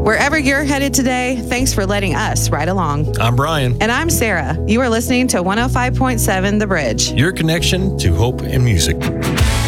Wherever you're headed today, thanks for letting us ride along. I'm Brian. And I'm Sarah. You are listening to 105.7 The Bridge. Your connection to hope and music.